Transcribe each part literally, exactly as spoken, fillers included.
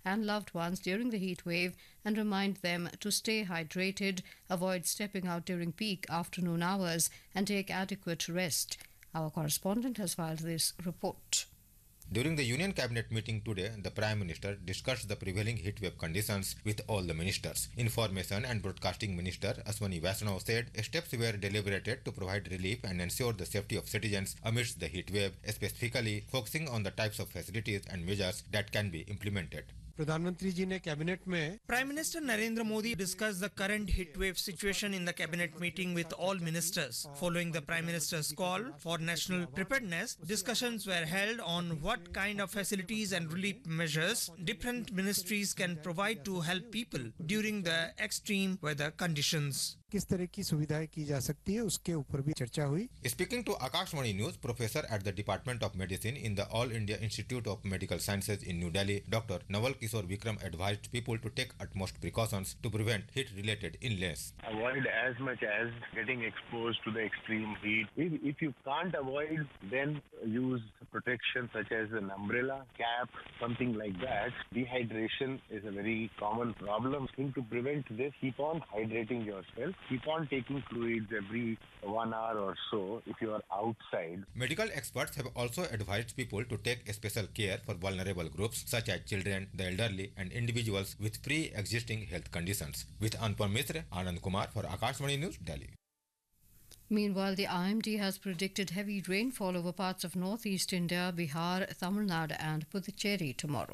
and loved ones during the heat wave and remind them to stay hydrated, avoid stepping out during peak afternoon hours, and take adequate rest. Our correspondent has filed this report. During the Union Cabinet meeting today, the Prime Minister discussed the prevailing heatwave conditions with all the ministers. Information and Broadcasting Minister Ashwani Vaishnaw said steps were deliberated to provide relief and ensure the safety of citizens amidst the heatwave, specifically focusing on the types of facilities and measures that can be implemented. प्रधानमंत्री जी ने cabinet में Prime Minister Narendra Modi discussed the current heat wave situation in the cabinet meeting with all ministers. Following the Prime Minister's call for national preparedness, discussions were held on what kind of facilities and relief measures different ministries can provide to help people during the extreme weather conditions. किस तरह की सुविधाएं की जा सकती है उसके ऊपर भी चर्चा हुई. Speaking to Akashvani News, Professor at the Department of Medicine in the All India Institute of Medical Sciences in New Delhi, Doctor Naval Kishore Vikram advised people to take utmost precautions to prevent heat-related illness. Avoid as much as getting exposed to the extreme heat. If, if you can't avoid, then use protection such as an umbrella, cap, something like that. Dehydration is a very common problem. Think to prevent this, keep on hydrating yourself. Keep on taking fluids every one hour or so if you are outside. Medical experts have also advised people to take special care for vulnerable groups such as children, the elderly and individuals with pre-existing health conditions. With Anupam Mishra, Anand Kumar for Akashvani News, Delhi. Meanwhile, the I M D has predicted heavy rainfall over parts of northeast India, Bihar, Tamil Nadu and Puducherry tomorrow.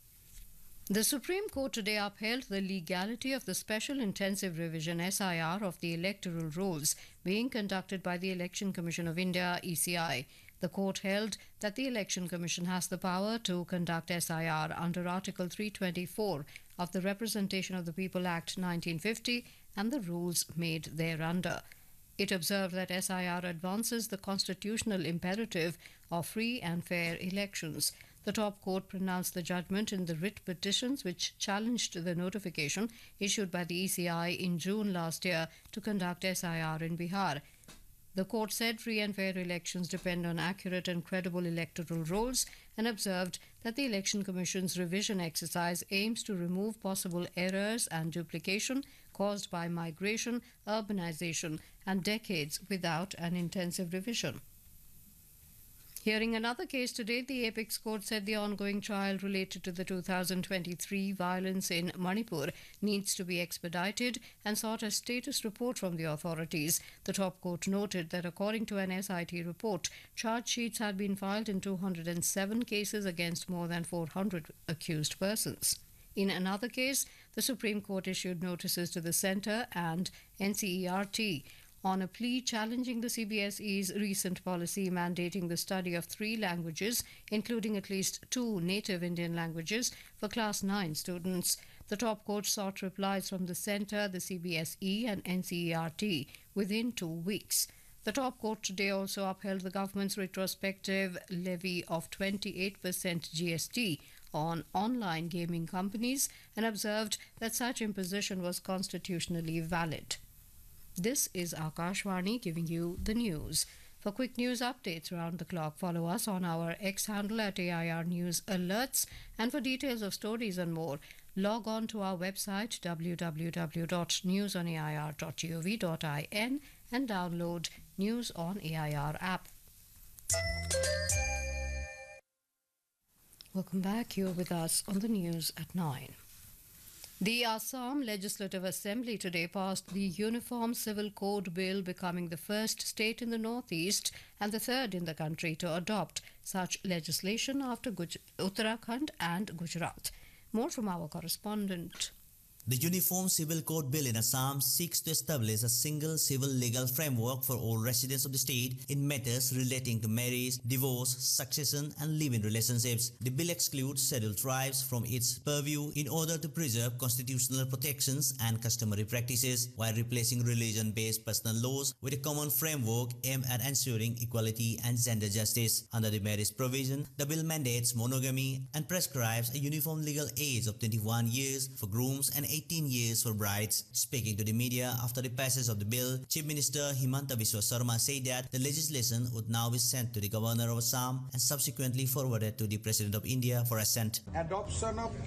The Supreme Court today upheld the legality of the Special Intensive Revision S I R of the electoral rolls being conducted by the Election Commission of India E C I. The court held that the Election Commission has the power to conduct S I R under Article three twenty-four of the Representation of the People Act nineteen fifty and the rules made thereunder. It observed that S I R advances the constitutional imperative of free and fair elections. The top court pronounced the judgment in the writ petitions which challenged the notification issued by the E C I in June last year to conduct S I R in Bihar. The court said free and fair elections depend on accurate and credible electoral rolls and observed that the Election Commission's revision exercise aims to remove possible errors and duplication caused by migration, urbanization and decades without an intensive revision. Hearing another case today, the Apex Court said the ongoing trial related to the two thousand twenty-three violence in Manipur needs to be expedited and sought a status report from the authorities. The top court noted that according to an S I T report, charge sheets had been filed in two hundred seven cases against more than four hundred accused persons. In another case, the Supreme Court issued notices to the Centre and N C E R T on a plea challenging the C B S E's recent policy mandating the study of three languages, including at least two native Indian languages, for Class nine students. The top court sought replies from the Centre, the C B S E and N C E R T within two weeks. The top court today also upheld the government's retrospective levy of twenty-eight percent G S T on online gaming companies and observed that such imposition was constitutionally valid. This is Akashvani giving you the news. For quick news updates around the clock, follow us on our X handle at A I R News Alerts. And for details of stories and more, log on to our website w w w dot news on a i r dot gov dot in and download News on A I R app. Welcome back. You're with us on the news at nine. The Assam Legislative Assembly today passed the Uniform Civil Code Bill, becoming the first state in the northeast and the third in the country to adopt such legislation after Guj- Uttarakhand and Gujarat. More from our correspondent. The Uniform Civil Code Bill in Assam seeks to establish a single civil legal framework for all residents of the state in matters relating to marriage, divorce, succession and live-in relationships. The bill excludes scheduled tribes from its purview in order to preserve constitutional protections and customary practices while replacing religion-based personal laws with a common framework aimed at ensuring equality and gender justice. Under the marriage provision, the bill mandates monogamy and prescribes a uniform legal age of twenty-one years for grooms and eighteen years for brides. Speaking to the media after the passage of the bill, Chief Minister Himanta Biswa Sarma said that the legislation would now be sent to the Governor of Assam and subsequently forwarded to the President of India for assent. Adoption of